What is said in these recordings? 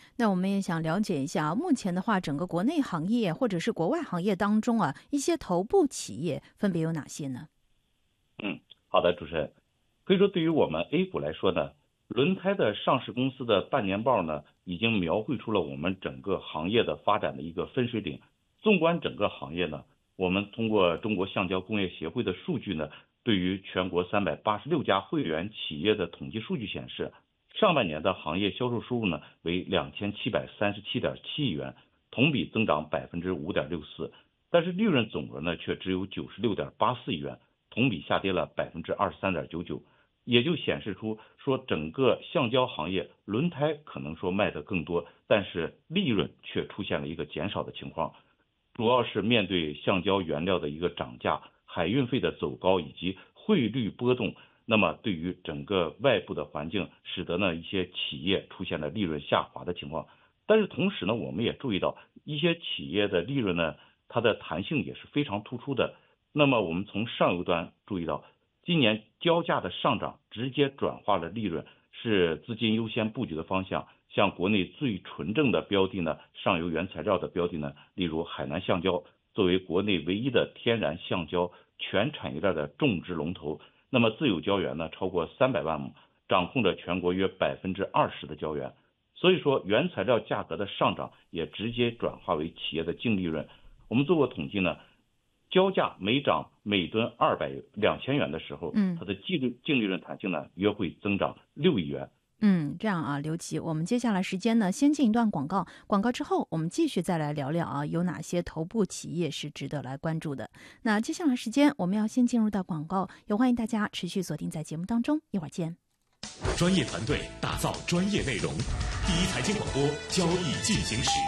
那我们也想了解一下，目前的话，整个国内行业或者是国外行业当中啊，一些头部企业分别有哪些呢？ 好的，主持人，可以说对于我们 A 股来说呢，轮胎的上市公司的半年报呢，已经描绘出了我们整个行业的发展的一个分水岭。纵观整个行业呢，我们通过中国橡胶工业协会的数据呢，对于全国386家会员企业的统计数据显示，上半年的行业销售收入呢为2737.7亿元，同比增长5.64%，但是利润总额呢却只有96.84亿元，同比下跌了23.99%，也就显示出说整个橡胶行业轮胎可能说卖得更多，但是利润却出现了一个减少的情况，主要是面对橡胶原料的一个涨价、海运费的走高以及汇率波动，那么对于整个外部的环境，使得呢一些企业出现了利润下滑的情况。但是同时呢，我们也注意到一些企业的利润呢，它的弹性也是非常突出的。那么我们从上游端注意到，今年胶价的上涨直接转化了利润，是资金优先布局的方向。像国内最纯正的标的呢，上游原材料的标的呢，例如海南橡胶，作为国内唯一的天然橡胶全产业链的种植龙头，那么自有胶原呢超过300万亩，掌控着全国约20%的胶原。所以说，原材料价格的上涨也直接转化为企业的净利润。我们做过统计呢，胶价每涨每吨2000元的时候，它的净利润弹性呢约会增长6亿元。 这样啊，刘琦，我们接下来时间呢，先进一段广告，广告之后我们继续再来聊聊啊，有哪些头部企业是值得来关注的。那接下来时间我们要先进入到广告，也欢迎大家持续锁定在节目当中，一会儿见。 专业团队打造专业内容，第一财经广播交易进行时。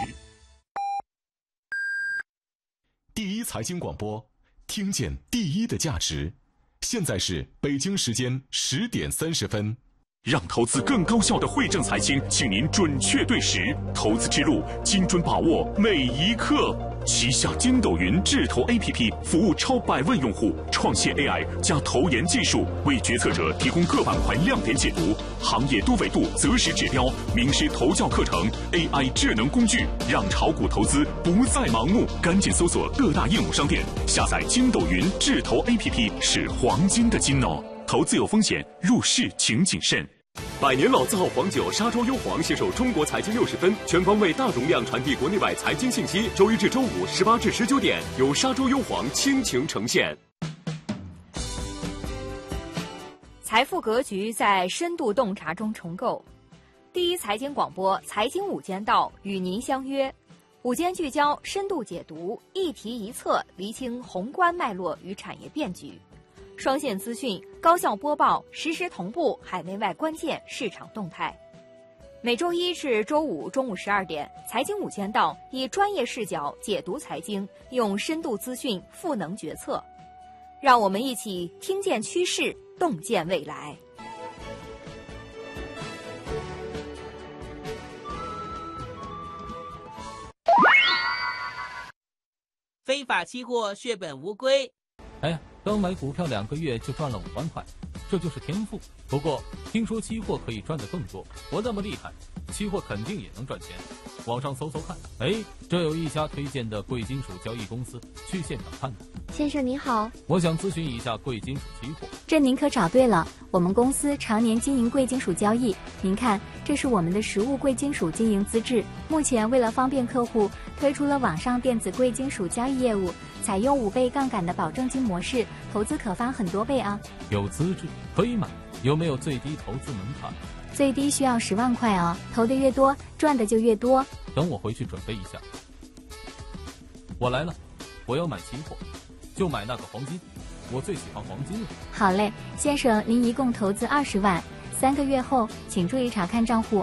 第一财经广播，听见第一的价值。现在是北京时间10点30分。让投资更高效的汇正财经，请您准确对时，投资之路精准把握每一刻。旗下筋斗云智投 APP 服务超100万用户，创新 AI 加投研技术，为决策者提供各板块亮点解读、行业多维度择时指标、名师投教课程、AI 智能工具，让炒股投资不再盲目。赶紧搜索各大应用商店，下载筋斗云智投 APP 是黄金的金哦。投资有风险，入市请谨慎。 百年老字号黄酒沙洲优黄携手中国财经60分，全方位大容量传递国内外财经信息。周一至周五18至19点，由沙洲优黄倾情呈现。 财富格局在深度洞察中重构。第一财经广播财经午间道与您相约，午间聚焦，深度解读，一题一策，厘清宏观脉络与产业变局。双线资讯，高效播报，实时同步海内外关键市场动态。每周一至周五中午12点，财经午间道以专业视角解读财经，用深度资讯赋能决策。让我们一起听见趋势，洞见未来。 非法期货血本无归。 哎呀，刚买股票2个月就赚了5万块，这就是天赋。不过听说期货可以赚得更多，我那么厉害，期货肯定也能赚钱。网上搜搜看，哎，这有一家推荐的贵金属交易公司，去现场看看。 先生您好， 我想咨询一下贵金属期货。 这您可找对了，我们公司常年经营贵金属交易。您看，这是我们的实物贵金属经营资质。目前为了方便客户，推出了网上电子贵金属交易业务，采用5倍杠杆的保证金模式，投资可翻很多倍啊。 有资质可以买，有没有最低投资门槛？ 最低需要10万块哦，投的越多，赚的就越多。 等我回去准备一下。我来了，我要买期货，就买那个黄金，我最喜欢黄金了。 好嘞，先生，您一共投资20万，3个月后请注意查看账户。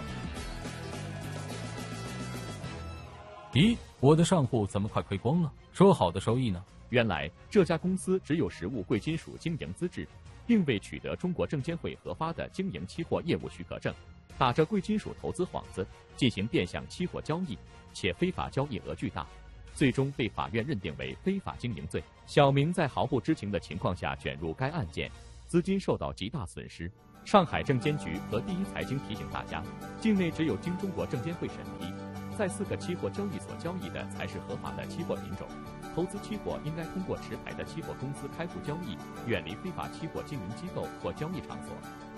咦，我的账户怎么快亏光了？说好的收益呢？ 原来这家公司只有实物贵金属经营资质，并未取得中国证监会核发的经营期货业务许可证，打着贵金属投资幌子进行变相期货交易，且非法交易额巨大，最终被法院认定为非法经营罪。小明在毫不知情的情况下卷入该案件，资金受到极大损失， 上海证监局和第一财经提醒大家，境内只有经中国证监会审批，在4个期货交易所交易的才是合法的期货品种。投资期货应该通过持牌的期货公司开户交易，远离非法期货经营机构或交易场所。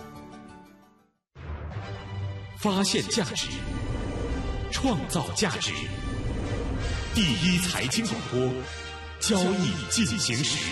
发现价值，创造价值。第一财经广播，交易进行时。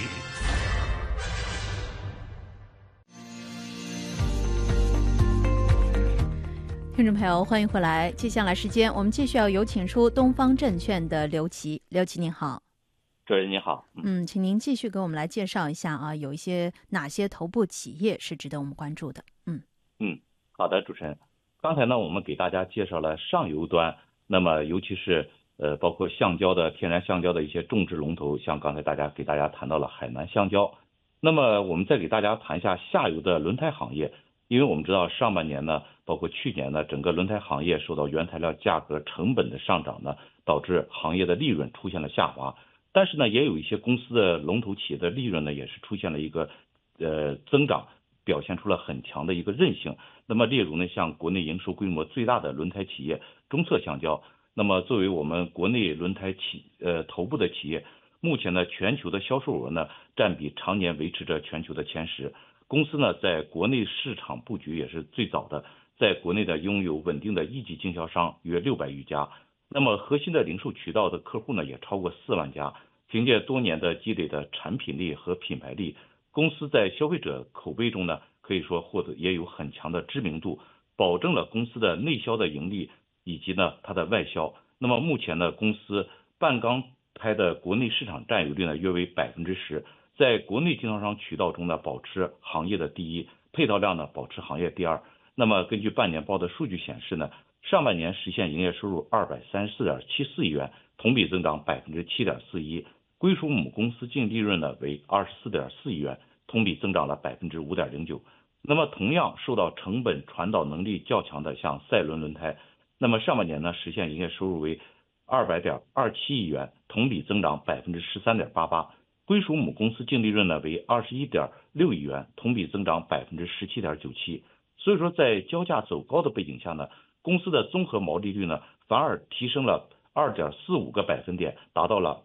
听众朋友，欢迎回来。接下来时间，我们继续要有请出东方证券的刘琦。刘琦您好。 主持人你好。 请您继续给我们来介绍一下啊，有一些哪些头部企业是值得我们关注的？ 好的，主持人。刚才呢，我们给大家介绍了上游端，那么尤其是包括橡胶的、天然橡胶的一些种植龙头，像刚才给大家谈到了海南橡胶。那么我们再给大家谈一下下游的轮胎行业，因为我们知道上半年呢，包括去年呢，整个轮胎行业受到原材料价格成本的上涨呢，导致行业的利润出现了下滑。但是呢，也有一些公司的龙头企业的利润呢，也是出现了一个增长，表现出了很强的一个韧性。那么例如呢，像国内营收规模最大的轮胎企业中策橡胶，那么作为我们国内轮胎头部的企业，目前呢全球的销售额呢占比常年维持着全球的前10。公司呢在国内市场布局也是最早的，在国内的拥有稳定的一级经销商约600余家，那么核心的零售渠道的客户呢也超过4万家。凭借多年的积累的产品力和品牌力，公司在消费者口碑中呢，可以说获得也有很强的知名度，保证了公司的内销的盈利以及呢它的外销。那么目前呢，公司半钢胎的国内市场占有率呢约为10%，在国内经销商渠道中呢保持行业的第一，配套量呢保持行业第2。那么根据半年报的数据显示呢，上半年实现营业收入234.74亿元，同比增长7.41%。归属母公司净利润呢为24.4亿元，同比增长了5.09%。那么同样受到成本传导能力较强的像赛伦轮胎，那么上半年呢实现营业收入为200.27亿元，同比增长13.88%。归属母公司净利润呢为21.6亿元，同比增长17.97%。所以说在交价走高的背景下呢，公司的综合毛利率呢反而提升了2.45个百分点，达到了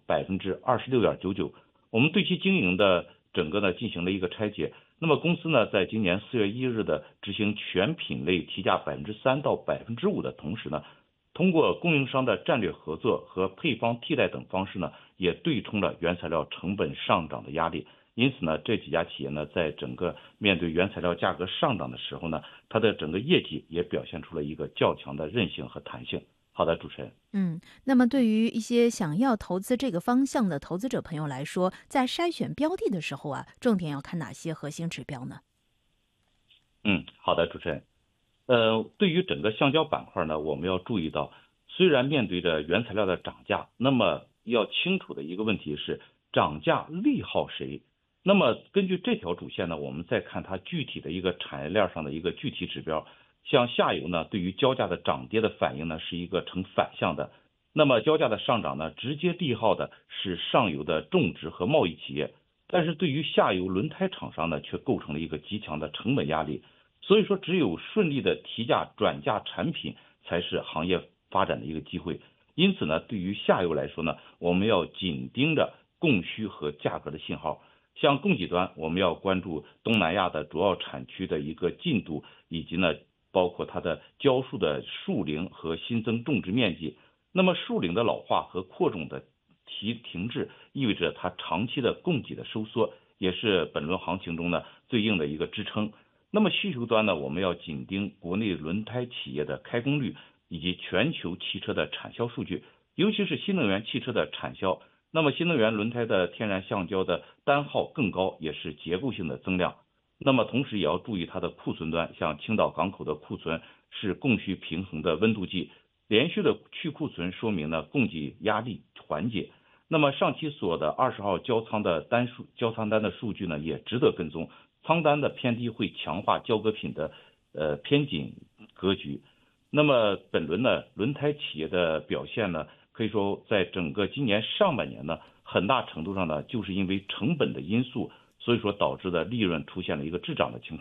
26.99%。我们对其经营的整个呢进行了一个拆解。那么公司呢在今年4月1日的执行全品类提价3%到5%的同时呢，通过供应商的战略合作和配方替代等方式呢，也对冲了原材料成本上涨的压力。因此呢，这几家企业呢在整个面对原材料价格上涨的时候呢，它的整个业绩也表现出了一个较强的韧性和弹性。好的，主持人。 那么对于一些想要投资这个方向的投资者朋友来说，在筛选标的的时候啊，重点要看哪些核心指标呢？ 好的，主持人。对于整个橡胶板块呢，我们要注意到，虽然面对着原材料的涨价，那么要清楚的一个问题是，涨价利好谁？那么根据这条主线呢，我们再看它具体的一个产业链上的一个具体指标。像下游呢，对于胶价的涨跌的反应呢，是一个呈反向的。那么胶价的上涨呢，直接利好的是上游的种植和贸易企业，但是对于下游轮胎厂商呢，却构成了一个极强的成本压力。所以说，只有顺利的提价转嫁产品，才是行业发展的一个机会。因此呢，对于下游来说呢，我们要紧盯着供需和价格的信号。像供给端，我们要关注东南亚的主要产区的一个进度，以及呢包括它的胶树的树龄和新增种植面积。那么树龄的老化和扩种的停滞，意味着它长期的供给的收缩，也是本轮行情中呢对应的一个支撑。那么需求端呢，我们要紧盯国内轮胎企业的开工率以及全球汽车的产销数据，尤其是新能源汽车的产销。那么新能源轮胎的天然橡胶的单号更高，也是结构性的增量。那么同时也要注意它的库存端，像青岛港口的库存是供需平衡的温度计，连续的去库存说明呢供给压力缓解。那么上期所的20号交仓单的数据呢也值得跟踪，仓单的偏低会强化交割品的偏紧格局。那么本轮呢轮胎企业的表现呢，可以说在整个今年上半年呢，很大程度上呢就是因为成本的因素，所以说导致的利润出现了一个滞涨的情况。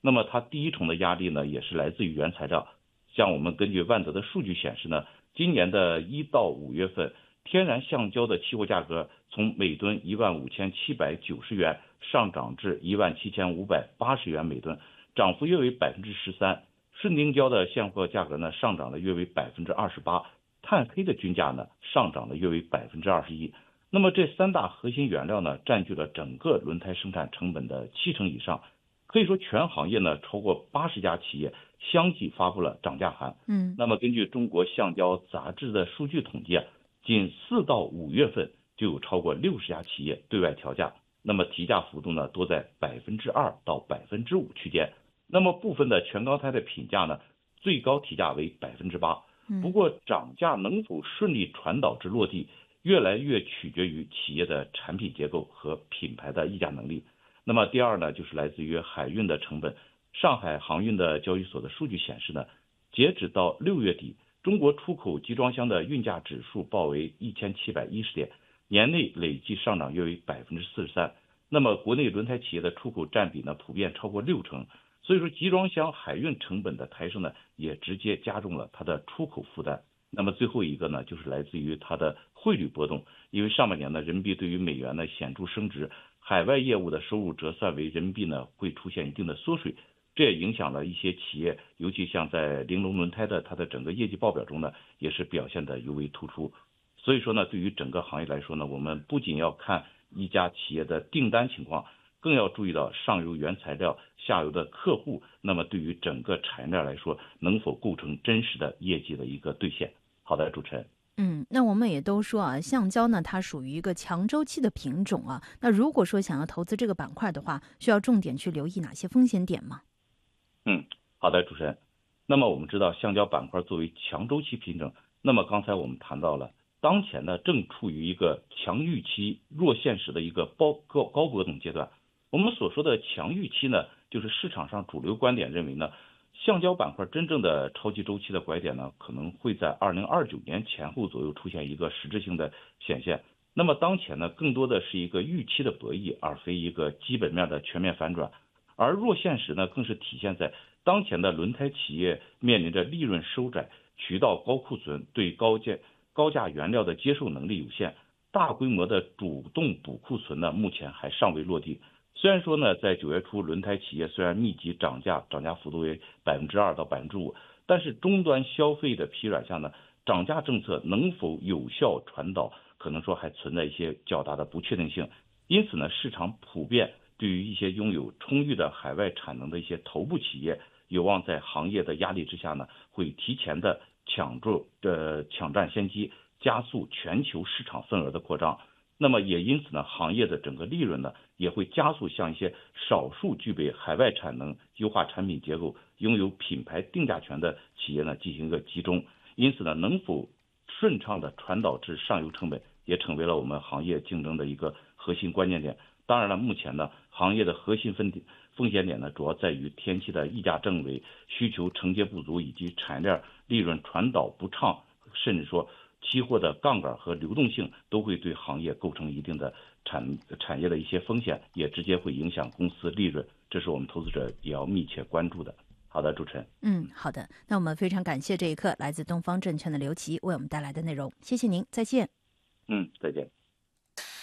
那么它第一重的压力呢，也是来自于原材料。像我们根据万德的数据显示呢，今年的1到5月份，天然橡胶的期货价格从每吨15790元上涨至17580元每吨，涨幅约为13%。顺丁胶的现货价格呢，上涨了约为28%，碳黑的均价呢，上涨了约为21%。那么这3大核心原料呢，占据了整个轮胎生产成本的70%以上。可以说全行业呢，超过80家企业相继发布了涨价函。那么根据中国橡胶杂志的数据统计，仅4到5月份就有超过60家企业对外调价，那么提价幅度呢，多在2%到5%区间。那么部分的全钢胎的品价呢，最高提价为8%。不过涨价能否顺利传导至落地，越来越取决于企业的产品结构和品牌的议价能力。那么第二呢，就是来自于海运的成本。上海航运的交易所的数据显示呢，截止到6月底，中国出口集装箱的运价指数报为1710点，年内累计上涨约为43%。那么国内轮胎企业的出口占比呢，普遍超过60%。所以说集装箱海运成本的抬升呢，也直接加重了它的出口负担。那么最后一个呢，就是来自于它的汇率波动，因为上半年呢，人民币对于美元呢显著升值，海外业务的收入折算为人民币呢，会出现一定的缩水，这也影响了一些企业，尤其像在玲珑轮胎的它的整个业绩报表中呢，也是表现的尤为突出。所以说呢，对于整个行业来说呢，我们不仅要看一家企业的订单情况，更要注意到上游原材料、下游的客户，那么对于整个产业链来说，能否构成真实的业绩的一个兑现。好的，主持人。 那我们也都说啊，橡胶呢，它属于一个强周期的品种啊。那如果说想要投资这个板块的话，需要重点去留意哪些风险点吗？ 好的，主持人。那么我们知道，橡胶板块作为强周期品种，那么刚才我们谈到了，当前呢正处于一个强预期、弱现实的一个高波动阶段。我们所说的强预期呢，就是市场上主流观点认为呢，橡胶板块真正的超级周期的拐点呢，可能会在2029年前后左右出现一个实质性的显现。那么当前呢，更多的是一个预期的博弈，而非一个基本面的全面反转。而弱现实呢，更是体现在当前的轮胎企业面临着利润收窄、渠道高库存、对高价原料的接受能力有限，大规模的主动补库存呢，目前还尚未落地。虽然说呢，在9月初，轮胎企业虽然密集涨价幅度为2%到5%，但是终端消费的疲软下呢，涨价政策能否有效传导，可能说还存在一些较大的不确定性。因此呢，市场普遍对于一些拥有充裕的海外产能的一些头部企业，有望在行业的压力之下呢，会提前的抢占先机，加速全球市场份额的扩张。那么也因此呢，行业的整个利润呢，也会加速向一些少数具备海外产能、优化产品结构、拥有品牌定价权的企业呢进行一个集中。因此呢，能否顺畅的传导至上游成本，也成为了我们行业竞争的一个核心关键点。当然了，目前呢，行业的核心风险点呢，主要在于天气的溢价正伪、需求承接不足，以及产业链利润传导不畅，甚至说期货的杠杆和流动性都会对行业构成一定的产业的一些风险，也直接会影响公司利润，这是我们投资者也要密切关注的。好的，主持人。 好的，那我们非常感谢这一刻来自东方证券的刘琦为我们带来的内容，谢谢您，再见。 再见。